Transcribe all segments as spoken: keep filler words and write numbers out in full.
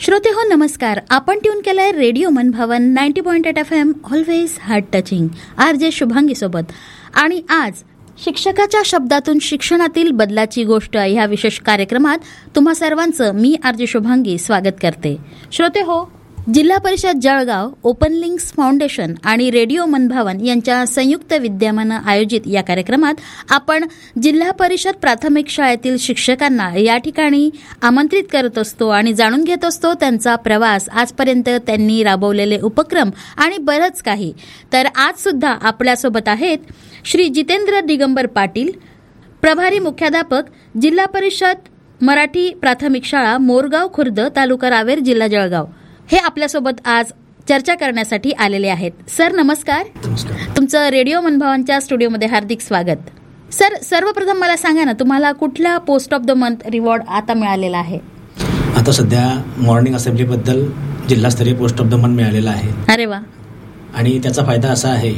श्रोते हो नमस्कार. आपण ट्यून केलाय रेडिओ मन भवन ninety point eight F M, always heart touching. R J Shubhangi सोबत. आणि आज शिक्षकाच्या शब्दातून शिक्षणातील बदलाची गोष्ट ह्या विशेष कार्यक्रमात तुम्हा सर्वांचं मी आर जे शुभांगी स्वागत करते. श्रोते हो, जिल्हा परिषद जळगाव, ओपन लिंक्स फाउंडेशन आणि रेडिओ मन भवन यांच्या संयुक्त विद्यमानं आयोजित या कार्यक्रमात आपण जिल्हा परिषद प्राथमिक शाळेतील शिक्षकांना या ठिकाणी आमंत्रित करत असतो आणि जाणून घेत असतो त्यांचा प्रवास, आजपर्यंत त्यांनी राबवलेले उपक्रम आणि बरंच काही. तर आज सुद्धा आपल्यासोबत आहेत श्री जितेंद्र दिगंबर पाटील, प्रभारी मुख्याध्यापक, जिल्हा परिषद मराठी प्राथमिक शाळा, मोरगाव खुर्द, तालुका रावेर, जिल्हा जळगाव. हे आपल्यासोबत आज चर्चा करण्यासाठी आलेले आहेत. सर नमस्कार. नमस्कार. तुमचं रेडिओ मनभवनच्या स्टुडिओमध्ये हार्दिक स्वागत. सर, सर्वप्रथम मला सांगा ना, तुम्हाला कुठला post of the month reward आता मिळालेला आहे? आता सध्या मॉर्निंग असेंब्लीबद्दल जिल्हास्तरीय पोस्ट ऑफ द मंथ मिळालेला आहे. अरे वा. आणि त्याचा फायदा असा आहे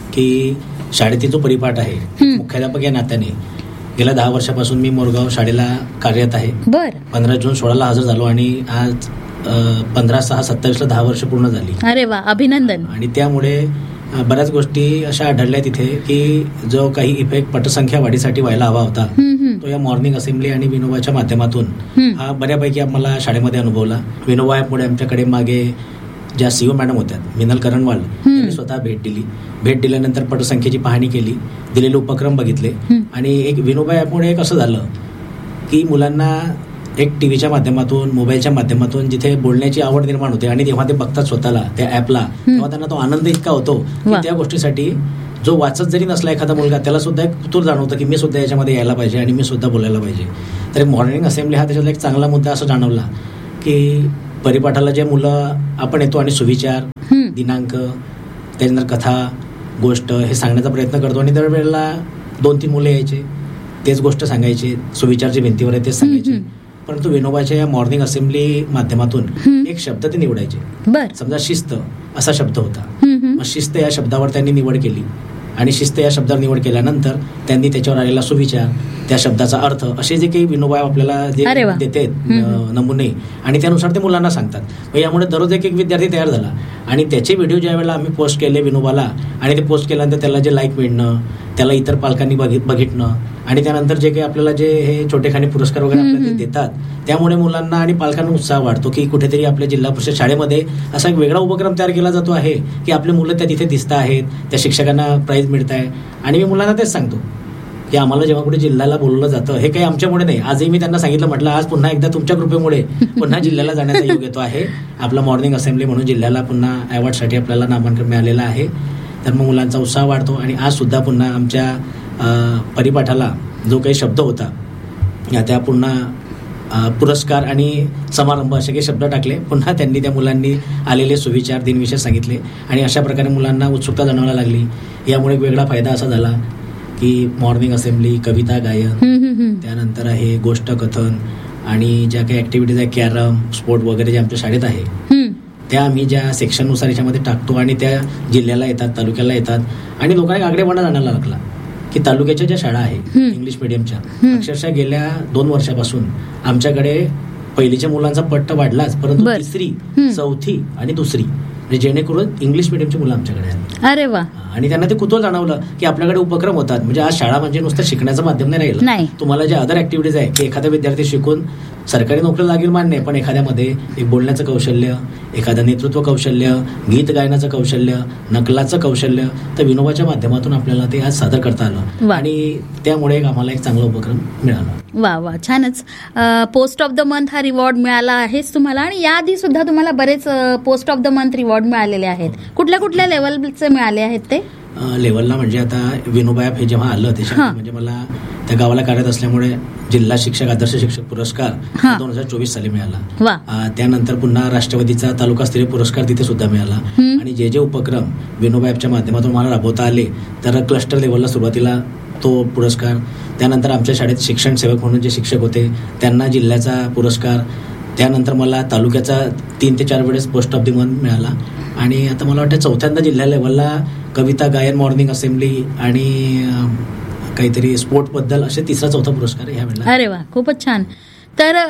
की शाळेतील जो परिपाठ आहे, मुख्याध्यापक या नात्याने गेल्या दहा वर्षापासून मी मोरगाव शाळेला कार्यरत आहे. बर. पंधरा जून सोळाला हजर झालो आणि आज पंधरा सहा सत्तावीसला दहा वर्ष पूर्ण झाली. अरे वा, अभिनंदन. आणि त्यामुळे बऱ्याच गोष्टी अशा आढळल्या तिथे की जो काही इफेक्ट पटसंख्या वाढीसाठी व्हायला हवा होता तो या मॉर्निंग असेंब्ली आणि विनोबाच्या माध्यमातून हा बऱ्यापैकी आम्हाला शाळेमध्ये अनुभवला. विनोबा यापुढे आमच्याकडे मागे ज्या सीओ मॅडम होत्या, मिनल करणवाल, यांनी स्वतः भेट दिली. भेट दिल्यानंतर पटसंख्येची पाहणी केली, दिलेले उपक्रम बघितले. आणि एक विनोबा यापुढे एक असं झालं की मुलांना एक टीव्हीच्या माध्यमातून, मोबाईलच्या माध्यमातून जिथे बोलण्याची आवड निर्माण होते आणि तेव्हा ते बघतात स्वतःला त्या ऍपला, तेव्हा त्यांना तो आनंद इतका होतो की त्या गोष्टीसाठी जो वाचत जरी नसला एखादा मुलगा, त्याला सुद्धा एक कुतूहल जाणवतं की मी सुद्धा याच्यामध्ये यायला पाहिजे आणि मी सुद्धा बोलायला पाहिजे. तर मॉर्निंग असेंब्ली हा त्याच्यातला एक चांगला मुद्दा असं जाणवला की परिपाठाला जे मुलं आपण येतो आणि सुविचार, दिनांक, त्याच्यानंतर कथा, गोष्ट हे सांगण्याचा प्रयत्न करतो आणि दरवेळेला दोन तीन मुलं यायचे, तेच गोष्ट सांगायचे, सुविचारची भिंतीवर आहे तेच सांगायचे. परंतु विनोबाच्या या मॉर्निंग असेंब्ली माध्यमातून एक शब्द ते निवडायचे. समजा शिस्त असा शब्द होता, मग शिस्त या शब्दावर त्यांनी निवड केली आणि शिस्त या शब्दावर निवड केल्यानंतर त्यांनी त्याच्यावर आलेला सुविचार, त्या शब्दाचा अर्थ, असे जे काही विनोबा आपल्याला जे देते नमुने आणि त्यानुसार ते मुलांना सांगतात. यामुळे दररोज एक एक विद्यार्थी तयार झाला आणि त्याचे व्हिडिओ ज्या वेळेला आम्ही पोस्ट केले विनोबाला आणि ते पोस्ट केल्यानंतर त्याला जे लाईक मिळणं, त्याला इतर पालकांनी बघितणं आणि त्यानंतर जे काही आपल्याला जे हे छोटेखानी पुरस्कार वगैरे आपल्याला देतात, त्यामुळे मुलांना आणि पालकांना उत्साह वाढतो की कुठेतरी आपल्या जिल्हा परिषद शाळेमध्ये असा एक वेगळा उपक्रम तयार केला जातो आहे की आपले मुलं त्या तिथे दिसत आहेत, त्या शिक्षकांना प्राईज मिळत आहे. आणि मी मुलांना तेच सांगतो की आम्हाला जेव्हा कुठे जिल्ह्याला बोलवलं जातं हे काही आमच्यामुळे नाही. आजही मी त्यांना सांगितलं, म्हटलं आज पुन्हा एकदा तुमच्या कृपेमुळे पुन्हा जिल्ह्याला जाण्याचा योग येतो आहे. आपला मॉर्निंग असेंब्ली म्हणून जिल्ह्याला पुन्हा अवॉर्डसाठी आपल्याला नामांकन मिळालेलं आहे. तर मग मुलांचा उत्साह वाढतो आणि आज सुद्धा पुन्हा आमच्या परिपाठाला जो काही शब्द होता त्या पुन्हा पुरस्कार आणि समारंभ असे काही शब्द टाकले. पुन्हा त्यांनी त्या मुलांनी आलेले सुविचार, दिनविशेष सांगितले आणि अशा प्रकारे मुलांना उत्सुकता जाणवायला लागली. यामुळे एक वेगळा फायदा असा झाला की मॉर्निंग असेंब्ली, कविता गायन, त्यानंतर आहे गोष्ट कथन आणि ज्या काही ऍक्टिव्हिटीज आहे, कॅरम, स्पोर्ट वगैरे जे आमच्या शाळेत आहे त्या आम्ही ज्या सेक्शननुसार याच्यामध्ये टाकतो आणि त्या जिल्ह्याला येतात, तालुक्याला येतात आणि लोकांना आगळेपणा जाणायला लागला की तालुक्याच्या ज्या शाळा आहेत इंग्लिश मिडियमच्या, अक्षरशः गेल्या दोन वर्षापासून आमच्याकडे पहिलीच्या मुलांचा पट्ट वाढलाच, परंतु तिसरी, चौथी आणि दुसरी जेणेकरून इंग्लिश मिडियमची मुलं आमच्याकडे आहेत. अरे वा. आणि त्यांना ते कुतूहल जाणवलं की आपल्याकडे उपक्रम होतात. म्हणजे आज शाळा म्हणजे नुसतं शिकण्याचं माध्यम नाही राहिलं. तुम्हाला जे अदर ऍक्टिव्हिटीज आहे की एखादा विद्यार्थी शिकून सरकारी नोकरी लागेल मान्य, पण एखाद्यामध्ये एक बोलण्याचं कौशल्य, एखादं नेतृत्व कौशल्य, गीत गायनाचं कौशल्य, नकलाचं कौशल्य, तर विनोबाच्या माध्यमातून आपल्याला ते आज सादर करता आलं आणि त्यामुळे आम्हाला एक चांगला उपक्रम मिळाला. वा वा, छानच. पोस्ट ऑफ द मंथ हा रिवॉर्ड मिळाला आहेच तुम्हाला आणि याआधी सुद्धा तुम्हाला बरेच post of the month reward मिळालेले आहेत. कुठल्या कुठल्या लेवलचे मिळाले आहेत ते? लेवलला म्हणजे आता विनोबा ॲप हे जेव्हा आलं त्याच्या म्हणजे मला त्या गावाला कार्यरत असल्यामुळे जिल्हा शिक्षक आदर्श शिक्षक पुरस्कार दोन हजार चोवीस साली मिळाला. त्यानंतर पुन्हा राष्ट्रवादीचा तालुकास्तरीय पुरस्कार तिथे सुद्धा मिळाला. आणि जे जे उपक्रम विनोबा ॲपच्या माध्यमातून मला राबवता आले तर क्लस्टर लेवलला सुरुवातीला तो पुरस्कार, त्यानंतर आमच्या शाळेत शिक्षण सेवक म्हणून जे शिक्षक होते त्यांना जिल्ह्याचा पुरस्कार, त्यानंतर मला तालुक्याचा तीन ते चार वेळेस पोस्ट ऑफ द मंथ मिळाला आणि आता मला वाटतं चौथ्यांदा जिल्हा लेवलला कविता गायन, मॉर्निंग असेंब्ली आणि काहीतरी स्पोर्ट बद्दल असे तिसरा चौथा पुरस्कार ह्या वेळेला. अरे वा, खूपच छान. तर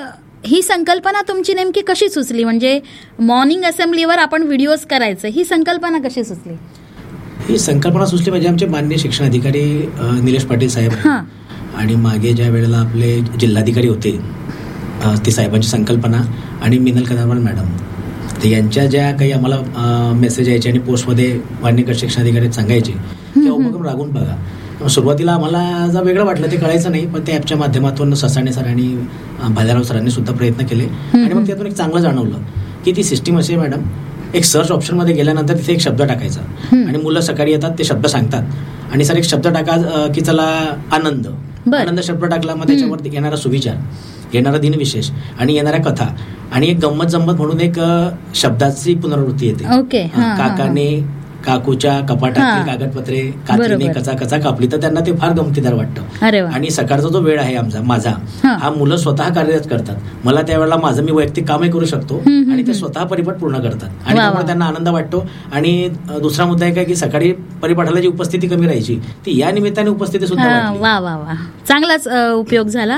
ही संकल्पना तुमची नेमकी कशी सुचली? म्हणजे मॉर्निंग असेंब्लीवर आपण व्हिडिओज करायचं, ही संकल्पना कशी सुचली? ही संकल्पना सुचली म्हणजे आमचे माननीय शिक्षण अधिकारी निलेश पाटील साहेब आणि मागे ज्या वेळेला आपले जिल्हाधिकारी होते ती साहेबांची संकल्पना आणि मिनल कदरवाल मॅडम, तर यांच्या ज्या काही आम्हाला मेसेज यायचे आणि पोस्टमध्ये मान्य शिक्षण अधिकारी सांगायचे की उपक्रम रागून बघा. सुरुवातीला आम्हाला जर वेगळं वाटलं ते कळायचं नाही, पण त्या ॲपच्या माध्यमातून ससाणे सरांनी भालेराव सरांनी सुद्धा प्रयत्न केले आणि मग त्यातून एक चांगलं जाणवलं की ती सिस्टीम अशी मॅडम, एक सर्च ऑप्शनमध्ये गेल्यानंतर तिथे एक शब्द टाकायचा आणि मुलं सकाळी येतात ते शब्द सांगतात आणि सर एक शब्द टाका की चला आनंद, आनंद शब्द टाकला, मग त्याच्यावर येणारा सुविचार, येणारा दिनविशेष आणि येणाऱ्या कथा आणि एक गंमत जम्मत म्हणून एक शब्दाची पुनरावृत्ती येते. ओके. काकाने काकूच्या कपाटातली कागदपत्रे कात्रीने कचा कचा कापली, तर त्यांना ते फार गमतीदार वाटतं. आणि सकाळचा जो वेळ आहे आमचा माझा हा मुलं स्वतः कार्यरत करतात. मला त्यावेळेला माझं मी वैयक्तिक कामही करू शकतो आणि ते स्वतः परिपाठ पूर्ण करतात आणि त्यामुळे त्यांना आनंद वाटतो. आणि दुसरा मुद्दा आहे काय की सकाळी परिपाठाला जी उपस्थिती कमी राहायची ती या निमित्ताने उपस्थिती सुद्धा वाढली. वा वा वा, चांगलाच उपयोग झाला.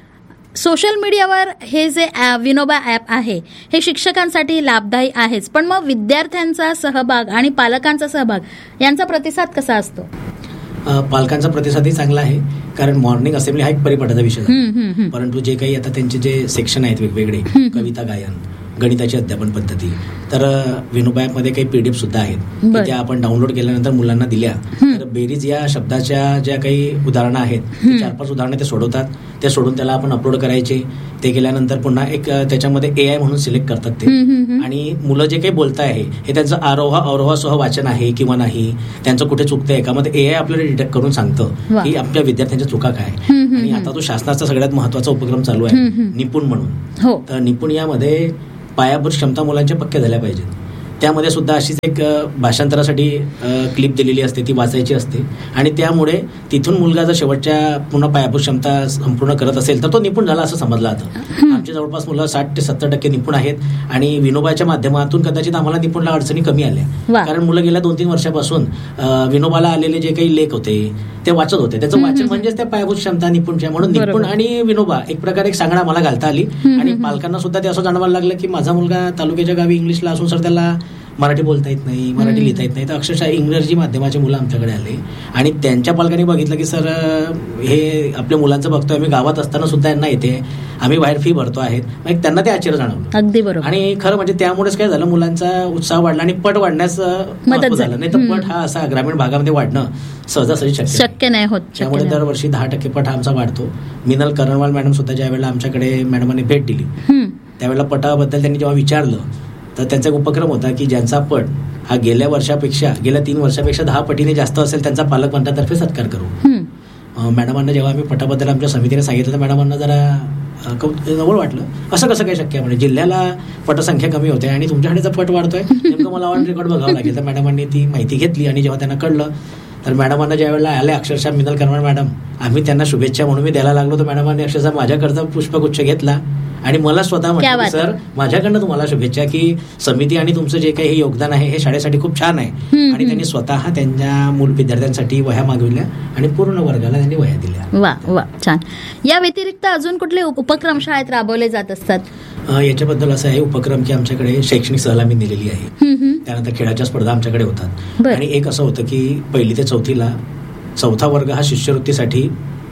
सोशल मीडियावर हे जे विनोबा ॲप आहे हे शिक्षकांसाठी लाभदायी आहेच, पण मग विद्यार्थ्यांचा सहभाग आणि पालकांचा सहभाग यांचा प्रतिसाद कसा असतो? पालकांचा प्रतिसादही चांगला आहे, कारण मॉर्निंग असेंब्ली हा एक परिपाठाचा विषय आहे, परंतु जे काही आता त्यांचे जे सेक्शन आहेत वेगवेगळे, कविता गायन, गणिताची अध्यापन पद्धती, तर विनोबा ॲपमध्ये काही पीडीएफ सुद्धा आहेत त्या आपण डाउनलोड केल्यानंतर मुलांना दिल्या तर बेरीज या शब्दाच्या ज्या काही उदाहरणं आहेत चार पाच उदाहरणं ते सोडवतात, ते सोडून त्याला आपण अपलोड करायचे. ते केल्यानंतर पुन्हा एक त्याच्यामध्ये ए आय म्हणून सिलेक्ट करतात ते, आणि मुलं जे काही बोलताय आहे हे त्यांचं आरोह अवरोहासह वाचन आहे किंवा नाही, त्यांचं कुठे चुकतंय का, मध्ये ए आय आपल्याला डिटेक्ट करून सांगतं की आपल्या विद्यार्थ्यांच्या चुका काय. आणि आता तो शासनाचा सगळ्यात महत्वाचा उपक्रम चालू आहे निपुण म्हणून, तर निपुण यामध्ये पायाभूत क्षमता मुलांच्या पक्क्या झाल्या पाहिजेत. त्यामध्ये सुद्धा अशीच एक भाषांतरासाठी क्लिप दिलेली असते, ती वाचायची असते आणि त्यामुळे तिथून मुलगा जर शेवटच्या पूर्ण पायाभूत क्षमता संपूर्ण करत असेल तर तो निपुण झाला असं समजलं जातं. आमच्या जवळपास मुलं साठ ते सत्तर टक्के निपुण आहेत आणि विनोबाच्या माध्यमातून कदाचित आम्हाला निपुणला अडचणी कमी आल्या, कारण मुलं गेल्या दोन तीन वर्षापासून विनोबाला आलेले जे काही लेख होते ते वाचत होते. त्याचं वाचन म्हणजेच त्या पायाभूत क्षमता निपुणच्या, म्हणून निपुण आणि विनोबा एक प्रकारे एक सांगणा मला घालता आली आणि पालकांना सुद्धा ते असं जाणवायला लागलं की माझा मुलगा तालुक्याच्या गावी इंग्लिशला असून सर त्याला मराठी बोलता येत नाही, मराठी लिहिता येत नाही, तर अक्षरशः इंग्रजी माध्यमाचे मुलं आमच्याकडे आले आणि त्यांच्या पालकांनी बघितलं की सर हे आपल्या मुलांचं बघतोय आम्ही, गावात असताना सुद्धा यांना येते, आम्ही बाहेर फी भरतो आहेत, मग त्यांना ते आश्चर्य जाणवलं. अगदी बरोबर. आणि खरं म्हणजे त्यामुळेच काय झालं, मुलांचा उत्साह वाढला आणि पट वाढण्यास मदत झालं. नाही तर पट हा असा ग्रामीण भागामध्ये वाढणं सहजासहजी शक्य शक्य नाही होत. त्यामुळे दरवर्षी दहा टक्के पट हा आमचा वाढतो. मिनल करणवाल मॅडम सुद्धा ज्या वेळेला आमच्याकडे मॅडमांनी भेट दिली त्यावेळेला पटाबद्दल त्यांनी जेव्हा विचारलं तर त्यांचा एक उपक्रम होता की ज्यांचा पट हा गेल्या वर्षापेक्षा गेल्या तीन वर्षापेक्षा दहा पटीने जास्त असेल त्यांचा पालकमंडळातर्फे सत्कार करू. मॅडमांना जेव्हा आम्ही पटाबद्दल आमच्या समितीने सांगितलं तर मॅडमांना जरा नवल वाटलं, असं कसं काय शक्य आहे, म्हणजे जिल्ह्याला पटसंख्या कमी होते आणि तुमच्याकडेचा पट वाढतोय, नेमकं मला ऑन रेकॉर्ड बघावं लागेल. तर मॅडमांनी ती माहिती घेतली आणि जेव्हा त्यांना कळलं तर मॅडमांना ज्या वेळेला आल्या अक्षरशः मिनल करणार मॅडम, आम्ही त्यांना शुभेच्छा म्हणून मी द्यायला लागलो तर मॅडमांनी अक्षरशः माझ्याकडचा पुष्पगुच्छ घेतला आणि मला स्वतः म्हटलं सर माझ्याकडनं तुम्हाला शुभेच्छा की समिती आणि तुमचं जे काही योगदान आहे हे शाळेसाठी खूप छान आहे. आणि त्यांनी स्वतः त्यांच्या मूल विद्यार्थ्यांसाठी वह्या मागविल्या आणि पूर्ण वर्गाला त्यांनी वह्या दिल्या. वा वा, छान. या व्यतिरिक्त अजून कुठले उपक्रम शाळेत राबवले जात असतात? याच्याबद्दल असं आहे उपक्रम की आमच्याकडे शैक्षणिक सहल आम्ही दिलेली आहे, त्यानंतर खेळाच्या स्पर्धा आमच्याकडे होतात आणि एक असं होतं की पहिली ते चौथीला चौथा वर्ग हा शिष्यवृत्तीसाठी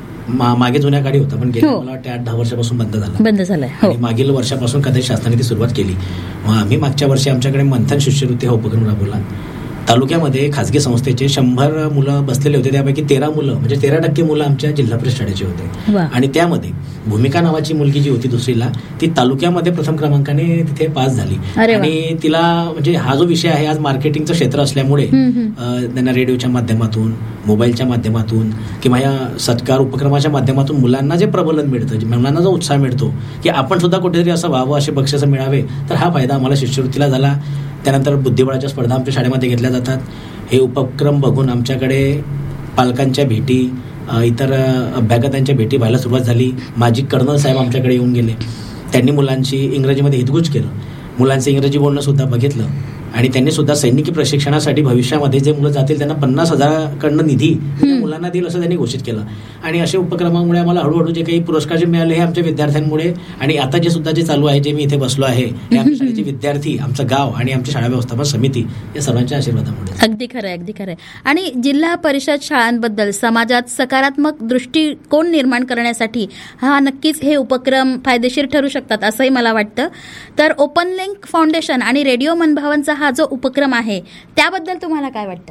मागे जुन्या काळी होता, पण गेल्या मला वाटतं आठ दहा वर्षापासून बंद झाला बंद झालाय आणि मागील वर्षापासून कदाचित शासनाने ती सुरुवात केली. आम्ही मागच्या वर्षी आमच्याकडे मंथन शिष्यवृत्ती हा उपक्रम राबवला. तालुक्यामध्ये खासगी संस्थेचे शंभर मुलं बसलेले होते, त्यापैकी तेरा मुलं म्हणजे तेरा टक्के मुलं आमच्या जिल्हा परिषद शाळेचे होते आणि त्यामध्ये भूमिका नावाची मुलगी जी होती दुसरीला ती तालुक्यामध्ये प्रथम क्रमांकाने तिथे पास झाली. आणि तिला म्हणजे हा जो विषय आहे आज मार्केटिंगचं क्षेत्र असल्यामुळे त्यांना रेडिओच्या माध्यमातून मोबाईलच्या माध्यमातून किंवा या सत्कार उपक्रमाच्या माध्यमातून मुलांना जे प्रबोधन मिळतं, मुलांना जो उत्साह मिळतो की आपण सुद्धा कुठेतरी असं व्हावं, असे बक्षीस मिळावे, तर हा फायदा आम्हाला शिष्यवृत्तीला झाला. त्यानंतर बुद्धिबळाच्या स्पर्धा आमच्या शाळेमध्ये घेतल्या जातात. हे उपक्रम बघून आमच्याकडे पालकांच्या भेटी, इतर अभ्यागतांच्या भेटी व्हायला सुरुवात झाली. माजी कर्नल साहेब आमच्याकडे येऊन गेले, त्यांनी मुलांची इंग्रजीमध्ये हितगुज केलं, मुलांचं इंग्रजी बोलणं सुद्धा बघितलं आणि त्यांनी सुद्धा सैनिकी प्रशिक्षणासाठी भविष्यामध्ये जे मुलं जातील त्यांना पन्नास हजाराकडनं निधी मुलांना देईल असं त्यांनी घोषित केलं. आणि अशा उपक्रमामुळे आम्हाला हळूहळू जे काही पुरस्कार जे मिळाले हे आमच्या विद्यार्थ्यांमुळे आणि आता जे सुद्धा जे चालू आहे, जे मी इथे बसलो आहे, हे आमच्या शाळेचे विद्यार्थी, आमचं गाव आणि आमची शाळा व्यवस्थापन समिती या सर्वांच्या आशीर्वादामुळे. अगदी खरं, अगदी खरं. आणि जिल्हा परिषद शाळांबद्दल समाजात सकारात्मक दृष्टिकोन निर्माण करण्यासाठी हा नक्कीच हे उपक्रम फायदेशीर ठरू शकतात असंही मला वाटतं. तर ओपन लिंक फाउंडेशन आणि रेडिओ मनभावनचा हा जो उपक्रम आहे त्याबद्दल तुम्हाला काय वाटतं?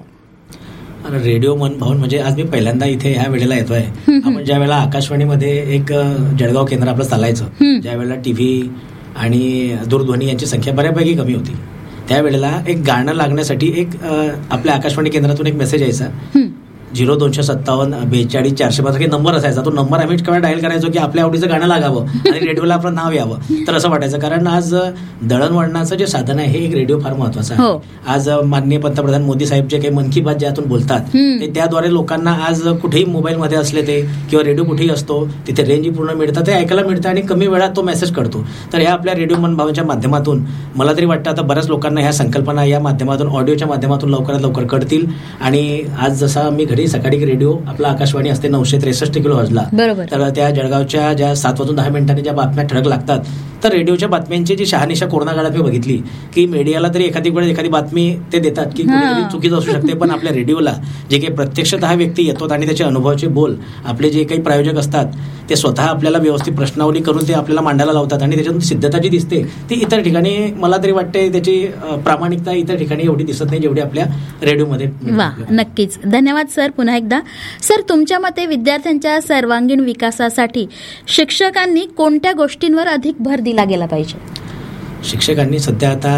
रेडिओ मनभावन म्हणजे आज मी पहिल्यांदा इथे ह्या वेळेला येतोय. आपण ज्या वेळेला आकाशवाणीमध्ये एक जळगाव केंद्र आपलं चालायचं, ज्या वेळेला टीव्ही आणि दूरध्वनी यांची संख्या बऱ्यापैकी कमी होती, त्यावेळेला एक गाणं लागण्यासाठी एक आपल्या आकाशवाणी केंद्रातून एक मेसेज यायचा, झिरो दोनशे सत्तावन्न बेचाळीस चारशे पाच काही नंबर असायचा. तो नंबर आम्ही केव्हा डायल करायचो की आपल्या आवडीचं गाणं लागावं आणि रेडिओला आपलं नाव यावं. तर असं वाटायचं, कारण आज दळणवळणाचं जे साधन आहे हे एक रेडिओ फार महत्वाचं आहे. आज माननीय पंतप्रधान मोदी साहेब जे काही मन की बात ज्यातून बोलतात ते त्याद्वारे लोकांना आज कुठेही मोबाईलमध्ये असले ते किंवा रेडिओ कुठेही असतो तिथे रेंज पूर्ण मिळतं, ते ऐकायला मिळतं आणि कमी वेळात तो मेसेज कळतो. तर ह्या आपल्या रेडिओ मनभावनच्या माध्यमातून मला तरी वाटतं आता बऱ्याच लोकांना ह्या संकल्पना या माध्यमातून ऑडिओच्या माध्यमातून लवकरात लवकर कळतील. आणि आज जसा मी घरी सकाळी रेडिओ आपला आकाशवाणी असते नऊशे त्रेसष्ट किलो हर्जला, तर त्या जळगावच्या ज्या सात वाजून दहा मिनिटांनी ज्या बातम्या ठळक लागतात, तर रेडिओच्या बातम्यांची जी शहानिशा कोरोना काळात मी बघितली की मीडियाला तरी एखादी वेळेस एखादी बातमी ते देतात की चुकीचं असू शकते, पण आपल्या रेडिओला जे काही प्रत्यक्षतः व्यक्ती येतात आणि त्याचे अनुभवाचे बोल आपले जे काही प्रायोजक असतात ते स्वतः आपल्याला व्यवस्थित प्रश्नावली करून ते आपल्याला मांडायला लावतात आणि त्याच्यातून सिद्धता जी दिसते ती इतर ठिकाणी मला तरी वाटते त्याची प्रामाणिकता इतर ठिकाणी एवढी दिसत नाही जेवढी आपल्या रेडिओमध्ये. वा, नक्कीच. धन्यवाद सर. पुन्हा एकदा सर, तुमच्या मते विद्यार्थ्यांच्या सर्वांगीण विकासासाठी शिक्षकांनी कोणत्या गोष्टींवर अधिक भर दिला गेला पाहिजे? शिक्षकांनी सध्या आता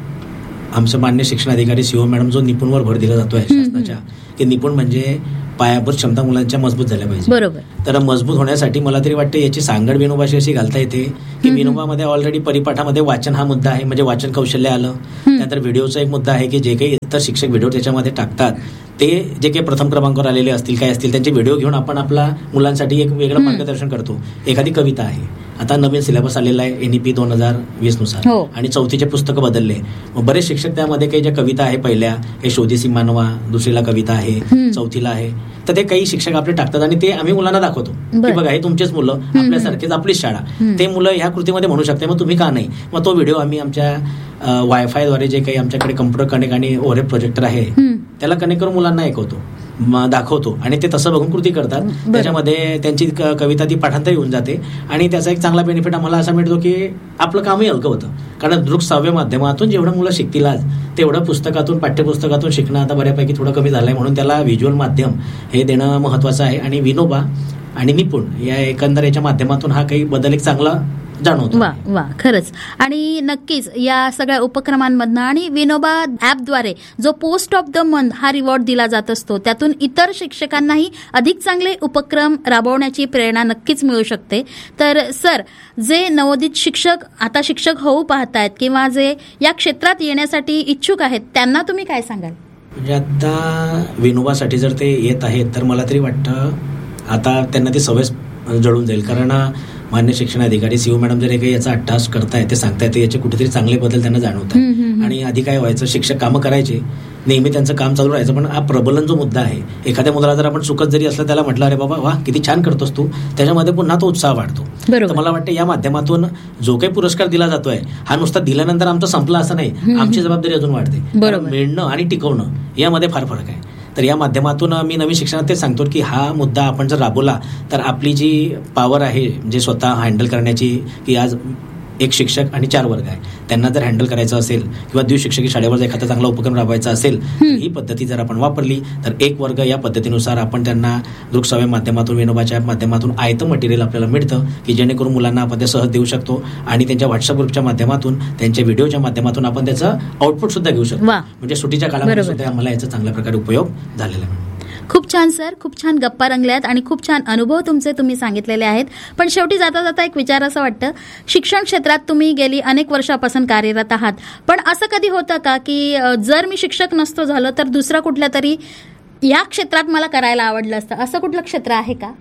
आमचं मान्य शिक्षण अधिकारी सीओ मॅडम जो निपुणवर भर दिला जातो आहे शासनाच्या, की निपुण म्हणजे पायाभूत क्षमता मुलांच्या मजबूत झाल्या पाहिजे. बरोबर. तर मजबूत होण्यासाठी मला तरी वाटतं याची सांगड विनोबाशी अशी घालता येते की विनोबामध्ये ऑलरेडी परिपाठामध्ये वाचन हा मुद्दा आहे, म्हणजे वाचन कौशल्य आलं. त्यानंतर व्हिडिओचा एक मुद्दा आहे की जे काही इतर शिक्षक व्हिडिओ त्याच्यामध्ये टाकतात ते जे काही प्रथम क्रमांकावर आलेले असतील काय असतील त्यांचे व्हिडिओ घेऊन आपण आपला मुलांसाठी एक वेगळं मार्गदर्शन करतो. एखादी कविता आहे, आता नवीन सिलेबस आलेला आहे एनईपी दोन हजार वीस नुसार आणि चौथीचे पुस्तकं बदलले. मग बरेच शिक्षक त्यामध्ये काही ज्या कविता आहे पहिल्या हे शोधीसी मानवा, दुसरीला कविता आहे, चौथीला आहे, तर ते काही शिक्षक आपले टाकतात आणि ते आम्ही मुलांना दाखवतो की बघा हे तुमचेच मुलं, आपल्यासारखेच आपलीच शाळा, ते मुलं ह्या कृतीमध्ये म्हणू शकते, मग तुम्ही का नाही. मग तो व्हिडिओ आम्ही आमच्या वायफायद्वारे जे काही आमच्याकडे कम्प्युटर कनेक्ट आणि ओव्हरहेड प्रोजेक्टर आहे त्याला कनेक्ट करून मुलांना ऐकवतो, दाखवतो आणि ते तसं बघून कृती करतात. त्याच्यामध्ये त्यांची कविता ती पाठांतर येऊन जाते आणि त्याचा एक चांगला बेनिफिट आम्हाला असा मिळतो की आपलं कामही हलकं होतं. कारण दृकश्राव्य माध्यमातून जेवढं मुलं शिकतील आज तेवढं पुस्तकातून पाठ्यपुस्तकातून शिकणं आता बऱ्यापैकी थोडं कमी झालंय, म्हणून त्याला व्हिज्युअल माध्यम हे देणं महत्वाचं आहे. आणि विनोबा आणि निपुण या एकंदर याच्या माध्यमातून हा काही बदल एक चांगला जाणवतो. वा वा, खरंच. आणि नक्कीच या सगळ्या उपक्रमांमधनं आणि विनोबा ॲपद्वारे जो पोस्ट ऑफ द मंथ हा रिवॉर्ड दिला जात असतो त्यातून इतर शिक्षकांनाही अधिक चांगले उपक्रम राबवण्याची प्रेरणा नक्कीच मिळू शकते. तर सर, जे नवोदित शिक्षक आता शिक्षक होऊ पाहतायत किंवा जे या क्षेत्रात येण्यासाठी इच्छुक आहेत त्यांना तुम्ही काय सांगाल? म्हणजे आता विनोबासाठी जर ते येत आहेत तर मला तरी वाटतं आता त्यांना ती सवय जळून जाईल. कारण मान्य शिक्षण अधिकारी सीओ मॅडम जर काही याचा अट्टास करतायत ते सांगतायत याचे कुठेतरी चांगले बदल त्यांना जाणवत आहे. आणि आधी काय व्हायचं, शिक्षक कामं करायचे, नेहमी त्यांचं काम चालू राहायचं, पण हा प्रबलन जो मुद्दा आहे, एखाद्या मुलाला जर आपण चुकत जरी असलं त्याला म्हटलं अरे बाबा वा किती छान करतोस तू, त्याच्यामध्ये पुन्हा तो उत्साह वाढतो. तर मला वाटतं या माध्यमातून जो काही पुरस्कार दिला जातोय हा नुसता दिल्यानंतर आमचं संपला असं नाही, आमची जबाबदारी अजून वाढते. मिळणं आणि टिकवणं यामध्ये फार फरक आहे. तर या माध्यमातून मी नवीन शिक्षणात ते सांगतो की हा मुद्दा आपण जर राबवला तर आपली जी पॉवर आहे जे स्वतः हँडल करण्याची, की आज एक शिक्षक आणि चार वर्ग आहे त्यांना जर हँडल करायचं असेल किंवा द्विशिक्षकी शाळेवर जर एखादा चांगला उपक्रम राबवायचा असेल तर ही पद्धती जर आपण वापरली तर एक वर्ग या पद्धतीनुसार आपण त्यांना दृकश्राव्य माध्यमातून विनोबाच्या माध्यमातून आयतं मटेरियल आपल्याला मिळतं की जेणेकरून मुलांना आपण ते सहज देऊ शकतो आणि त्यांच्या व्हॉट्सअप ग्रुपच्या माध्यमातून त्यांच्या व्हिडिओच्या माध्यमातून आपण त्याचं आउटपुट सुद्धा घेऊ शकतो. म्हणजे सुट्टीच्या काळामध्ये सुद्धा आम्हाला याचा चांगल्या प्रकारे उपयोग झालेला आहे. खूप छान सर, खूप छान गप्पा रंगल्यात आणि खूप छान अनुभव तुमचे तुम्ही सांगितलेले आहेत. पण शेवटी जाता जाता एक विचार असं वाटतं, शिक्षण क्षेत्रात तुम्ही गेली अनेक वर्षापासून कार्यरत आहात, पण असं कधी होतं का की जर मी शिक्षक नसतो झालो तर दुसरा कुठल्या तरी या क्षेत्रात मला करायला आवडलं असतं, असं कुठलं क्षेत्र आहे का?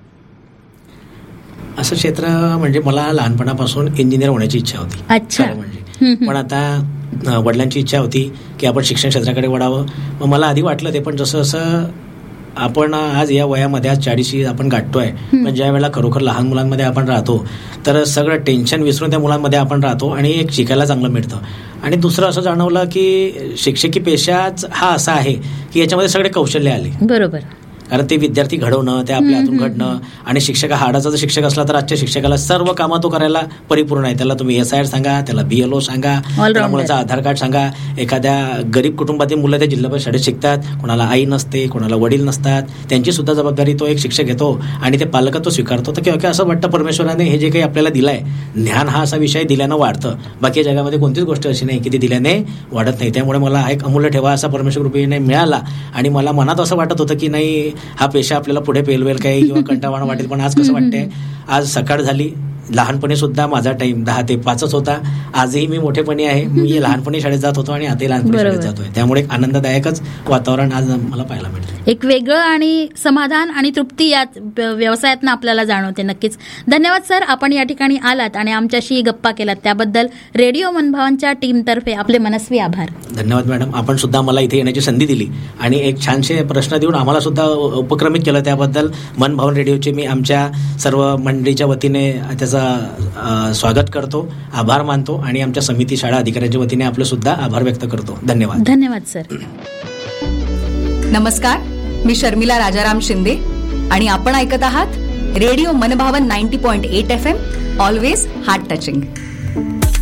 असं क्षेत्र म्हणजे मला लहानपणापासून इंजिनियर होण्याची इच्छा होती. अच्छा. म्हणजे पण आता वडिलांची इच्छा होती की आपण शिक्षण क्षेत्राकडे वळावं. मग मला आधी वाटलं ते, पण जसं जसं आपण आज या वयामध्ये आज चाळीशी आपण गाठतोय, पण ज्या वेळेला खरोखर लहान मुलांमध्ये आपण राहतो तर सगळं टेन्शन विसरून त्या मुलांमध्ये आपण राहतो आणि एक शिकायला चांगलं मिळतं. आणि दुसरं असं जाणवलं की शिक्षकी पेशाच हा असा आहे की याच्यामध्ये सगळे कौशल्य आले. बरोबर. कारण ते विद्यार्थी घडवणं, ते आपल्या हातून घडणं, आणि शिक्षक हाडाचा जर शिक्षक असला तर आजच्या शिक्षकाला सर्व कामं तो करायला परिपूर्ण आहे. त्याला तुम्ही एस आय आर सांगा, त्याला बीएलओ सांगा, त्याला मुलाचं आधार कार्ड सांगा. एखाद्या गरीब कुटुंबातील मुलं त्या जिल्हा परिषद शाळेत शिकतात, कोणाला आई नसते, कोणाला वडील नसतात, त्यांची सुद्धा जबाबदारी तो एक शिक्षक घेतो आणि ते पालकत्व स्वीकारतो. तर किंवा असं वाटतं परमेश्वराने हे जे काही आपल्याला दिलंय, ज्ञान हा असा विषय दिल्यानं वाढतं. बाकी जगामध्ये कोणतीच गोष्ट अशी नाही की ती दिल्याने वाढत नाही. त्यामुळे मला हा एक अमूल्य ठेवा असा परमेश्वर कृपेने मिळाला आणि मला मनात असं वाटत होतं की नाही हा पेशा आपल्याला पुढे पेलवेल काय किंवा कंटाळवाणं वाटेल. पण आज कसं वाटतंय, आज सकाळ झाली, लहानपणी सुद्धा माझा टाइम दहा ते पाचच होता. आजही मी मोठेपणी आहे, मी लहानपणी शाळेत जात होतो आणि आताही लहानपणी शाळेत जातोय. त्यामुळे एक आनंददायकच वातावरण आज मला पाहायला मिळतं. एक वेगळं आणि समाधान आणि तृप्ती या व्यवसायातनं आपल्याला जाणवते. नक्कीच धन्यवाद सर, आपण या ठिकाणी आलात आणि आमच्याशी गप्पा केलात त्याबद्दल रेडिओ मनभावनच्या टीमतर्फे आपले मनस्वी आभार. धन्यवाद मॅडम, आपण सुद्धा मला इथे येण्याची संधी दिली आणि एक छानसे प्रश्न देऊन आम्हाला सुद्धा उपक्रमित केलं. त्याबद्दल मनभावन रेडिओचे मी आमच्या सर्व मंडळीच्या वतीने त्याचा स्वागत करतो, आभार मानतो आणि आमच्या समिती शाळा अधिकाऱ्यांच्या वतीने आपलं सुद्धा आभार व्यक्त करतो. धन्यवाद. धन्यवाद सर. नमस्कार, मी शर्मिला राजाराम शिंदे आणि आपण ऐकत आहात रेडिओ मनभावन ninety point eight F M, always heart touching.